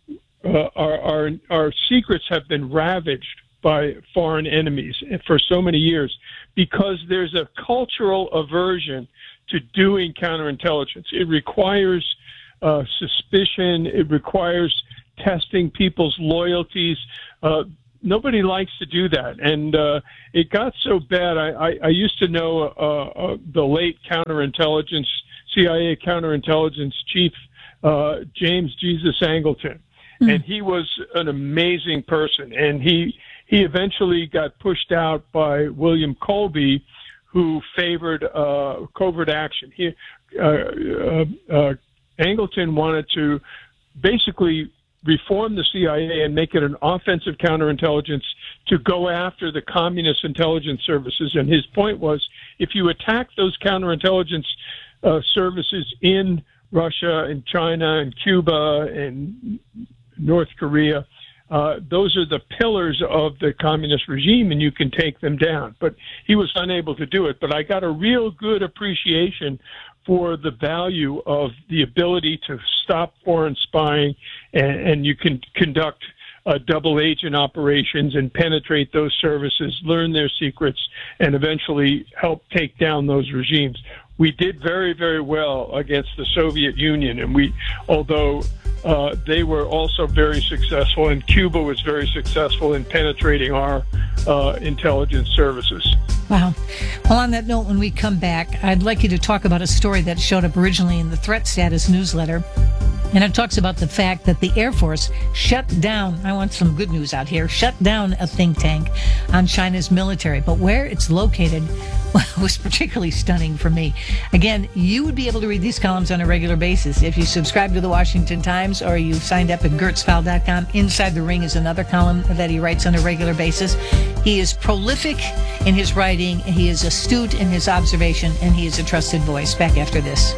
uh, our, our our secrets have been ravaged by foreign enemies for so many years because there's a cultural aversion to doing counterintelligence. It requires uh, suspicion. It requires testing people's loyalties. Uh, nobody likes to do that. And uh, it got so bad. I, I, I used to know uh, uh, the late counterintelligence, C I A counterintelligence chief, uh, James Jesus Angleton. Mm-hmm. And he was an amazing person. And he he eventually got pushed out by William Colby, who favored uh, covert action. He, uh, uh, uh, Angleton wanted to basically reform the C I A and make it an offensive counterintelligence to go after the communist intelligence services. And his point was, if you attack those counterintelligence uh, services in Russia and China and Cuba and North Korea, uh, those are the pillars of the communist regime, and you can take them down. But he was unable to do it. But I got a real good appreciation for the value of the ability to stop foreign spying, and, and you can conduct uh, double agent operations and penetrate those services, learn their secrets, and eventually help take down those regimes. We did very, very well against the Soviet Union, and we, although uh, they were also very successful, and Cuba was very successful in penetrating our uh, intelligence services. Wow. Well, on that note, when we come back, I'd like you to talk about a story that showed up originally in the Threat Status newsletter. And it talks about the fact that the Air Force shut down, I want some good news out here, shut down a think tank on China's military. But where it's located was particularly stunning for me. Again, you would be able to read these columns on a regular basis if you subscribe to the Washington Times or you signed up at gertz file dot com. Inside the Ring is another column that he writes on a regular basis. He is prolific in his writing, he is astute in his observation, and he is a trusted voice. Back after this.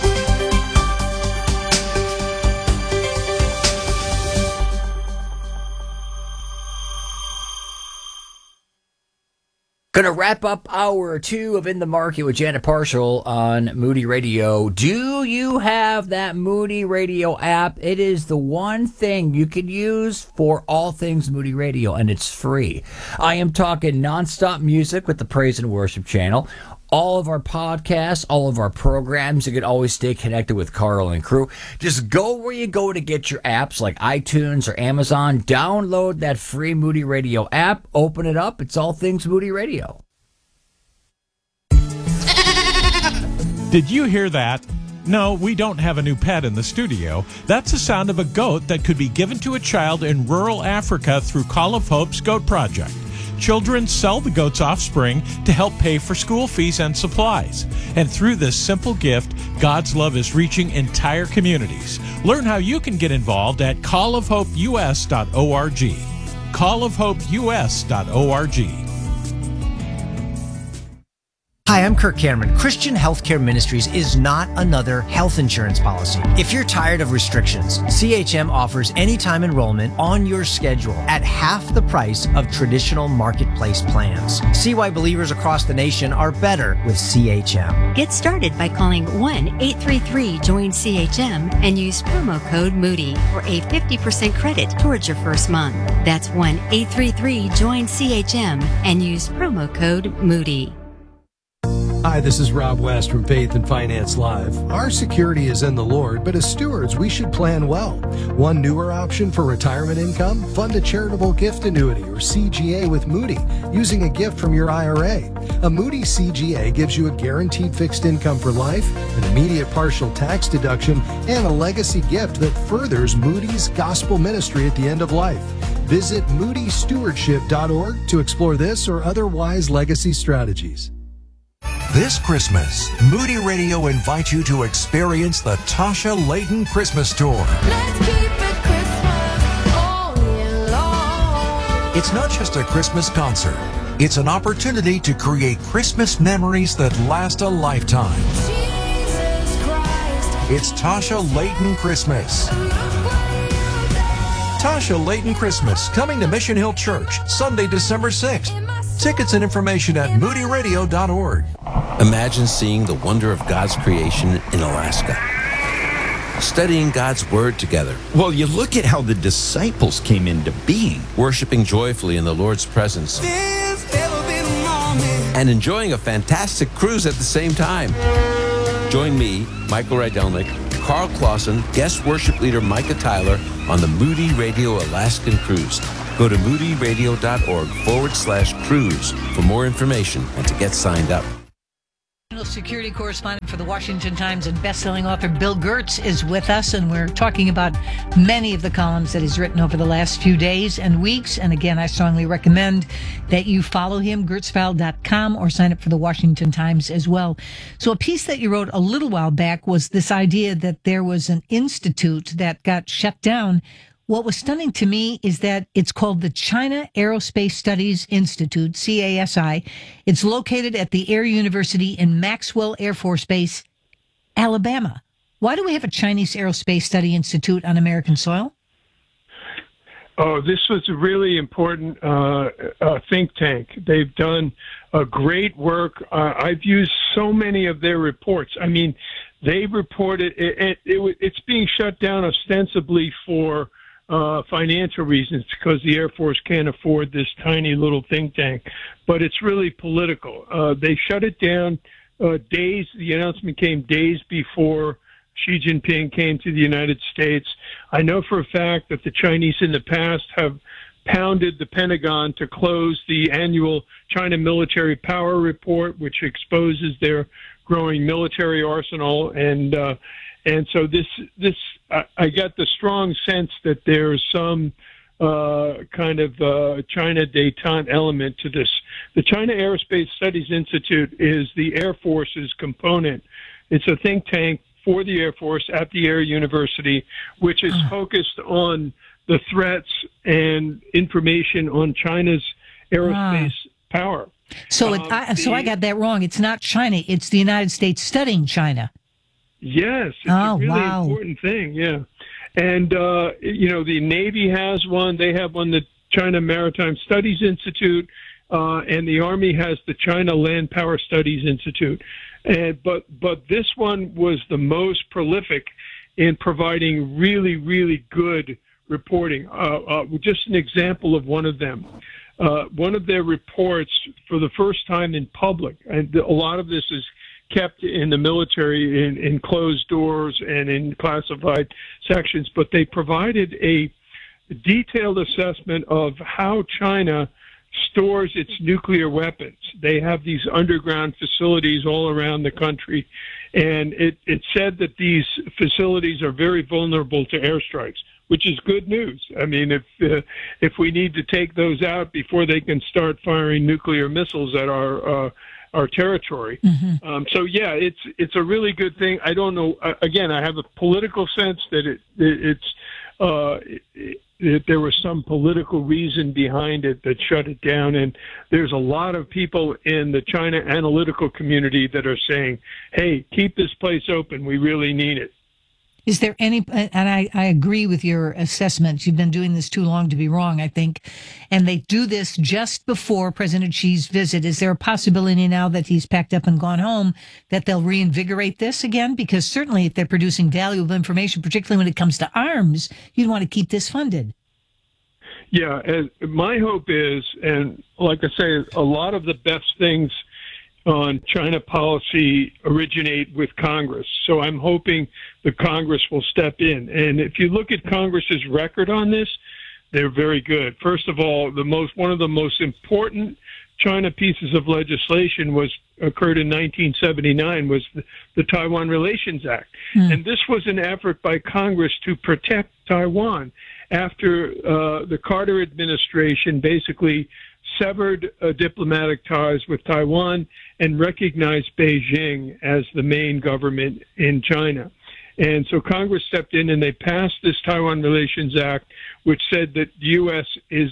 Gonna wrap up hour two of In the Market with Janet Parshall on Moody Radio. Do you have that Moody Radio app? It is the one thing you can use for all things Moody Radio, and it's free. I am talking nonstop music with the Praise and Worship channel. All of our podcasts, all of our programs, you can always stay connected with Carl and crew. Just go where you go to get your apps like iTunes or Amazon. Download that free Moody Radio app. Open it up. It's all things Moody Radio. Did you hear that? No, we don't have a new pet in the studio. That's the sound of a goat that could be given to a child in rural Africa through Call of Hope's Goat Project. Children sell the goat's offspring to help pay for school fees and supplies. And through this simple gift, God's love is reaching entire communities. Learn how you can get involved at call of hope u s dot org. call of hope u s dot org. Hi, I'm Kirk Cameron. Christian Healthcare Ministries is not another health insurance policy. If you're tired of restrictions, C H M offers anytime enrollment on your schedule at half the price of traditional marketplace plans. See why believers across the nation are better with C H M. Get started by calling one eight three three join C H M and use promo code Moody for a fifty percent credit towards your first month. That's one eight three three join C H M and use promo code Moody. Hi, this is Rob West from Faith and Finance Live. Our security is in the Lord, but as stewards, we should plan well. One newer option for retirement income? Fund a charitable gift annuity or C G A with Moody using a gift from your I R A. A Moody C G A gives you a guaranteed fixed income for life, an immediate partial tax deduction, and a legacy gift that furthers Moody's gospel ministry at the end of life. Visit moody stewardship dot org to explore this or other wise legacy strategies. This Christmas, Moody Radio invites you to experience the Tasha Layton Christmas Tour. Let's keep it Christmas all year long. It's not just a Christmas concert. It's an opportunity to create Christmas memories that last a lifetime. Jesus It's Tasha Layton Christmas. Tasha Layton Christmas, coming to Mission Hill Church, Sunday, December sixth. Tickets and information at moody radio dot org. Imagine seeing the wonder of God's creation in Alaska. Studying God's Word together. Well, you look at how the disciples came into being. Worshiping joyfully in the Lord's presence. And enjoying a fantastic cruise at the same time. Join me, Michael Rydelnik, Carl Clausen, guest worship leader Micah Tyler on the Moody Radio Alaskan Cruise. Go to moody radio dot org forward slash cruise for more information and to get signed up. Security correspondent for the Washington Times and best-selling author Bill Gertz is with us, and we're talking about many of the columns that he's written over the last few days and weeks. And again, I strongly recommend that you follow him, gertz file dot com, or sign up for the Washington Times as well. So a piece that you wrote a little while back was this idea that there was an institute that got shut down. What was stunning to me is that it's called the China Aerospace Studies Institute, C A S I. It's located at the Air University in Maxwell Air Force Base, Alabama. Why do we have a Chinese Aerospace Study Institute on American soil? Oh, this was a really important uh, uh, think tank. They've done a great work. Uh, I've used so many of their reports. I mean, they reported it, it, it, it's being shut down ostensibly for Uh, financial reasons, because the Air Force can't afford this tiny little think tank, but it's really political. Uh, they shut it down uh, days, the announcement came days before Xi Jinping came to the United States. I know for a fact that the Chinese in the past have pounded the Pentagon to close the annual China Military Power Report, which exposes their growing military arsenal, and uh, And so this, this I, I got the strong sense that there's some uh, kind of uh, China détente element to this. The China Aerospace Studies Institute is the Air Force's component. It's a think tank for the Air Force at the Air University, which is focused on the threats and information on China's aerospace ah. power. So, it, um, I, so the, I got that wrong. It's not China. It's the United States studying China. Yes, it's oh, a really wow. important thing, yeah. And, uh, you know, the Navy has one. They have one, the China Maritime Studies Institute, uh, and the Army has the China Land Power Studies Institute. And, but, but this one was the most prolific in providing really, really good reporting. Uh, uh, just an example of one of them. Uh, one of their reports, for the first time in public, and a lot of this is kept in the military in, in closed doors and in classified sections, but they provided a detailed assessment of how China stores its nuclear weapons. They have these underground facilities all around the country, and it, it said that these facilities are very vulnerable to airstrikes, which is good news. I mean, if uh, if we need to take those out before they can start firing nuclear missiles at our uh, our territory. Mm-hmm. Um, so yeah, it's it's a really good thing. I don't know. Uh, again, I have a political sense that it, it it's uh, it, it, there was some political reason behind it that shut it down, and there's a lot of people in the China analytical community that are saying, "Hey, keep this place open. We really need it." Is there any, and I, I agree with your assessment, you've been doing this too long to be wrong, I think, and they do this just before President Xi's visit. Is there a possibility now that he's packed up and gone home that they'll reinvigorate this again? Because certainly if they're producing valuable information, particularly when it comes to arms, you'd want to keep this funded. Yeah, and my hope is, and like I say, a lot of the best things on China policy originate with Congress. So I'm hoping the Congress will step in. And if you look at Congress's record on this, they're very good. First of all, the most one of the most important China pieces of legislation was occurred in nineteen seventy-nine was the, the Taiwan Relations Act. Mm. And this was an effort by Congress to protect Taiwan after uh, the Carter administration basically severed uh, diplomatic ties with Taiwan and recognized Beijing as the main government in China. And so Congress stepped in and they passed this Taiwan Relations Act, which said that the U S is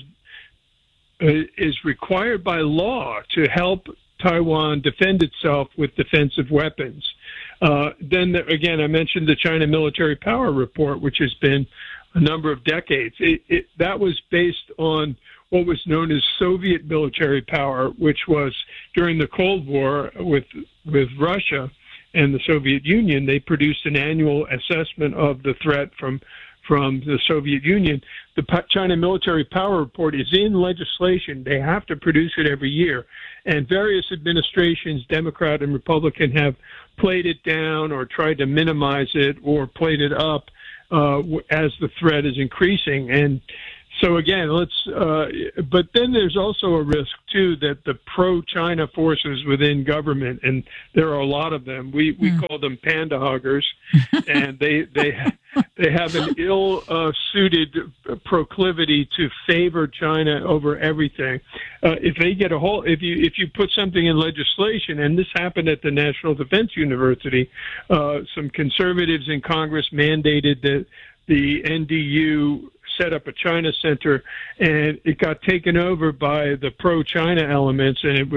uh, is required by law to help Taiwan defend itself with defensive weapons. Uh, then, the, again, I mentioned the China Military Power Report, which has been a number of decades. It, it, that was based on what was known as Soviet military power, which was during the Cold War with with Russia and the Soviet Union. They produced an annual assessment of the threat from from the Soviet Union. The China Military Power Report is in legislation. They have to produce it every year. And various administrations, Democrat and Republican, have played it down or tried to minimize it or played it up uh, as the threat is increasing. And so again, let's, uh, but then there's also a risk too that the pro-China forces within government, and there are a lot of them, we, we mm. call them panda huggers, and they, they, they have an ill uh, suited proclivity to favor China over everything. Uh, if they get a hold, if you, if you put something in legislation, and this happened at the National Defense University, uh, some conservatives in Congress mandated that the N D U set up a China center, and it got taken over by the pro-China elements, and it was